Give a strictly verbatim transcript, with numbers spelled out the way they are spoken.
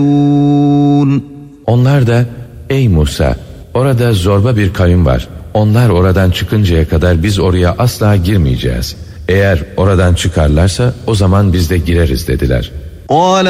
Onlar da ey Musa, orada zorba bir kavim var. Onlar oradan çıkıncaya kadar biz oraya asla girmeyeceğiz. Eğer oradan çıkarlarsa o zaman biz de gireriz dediler.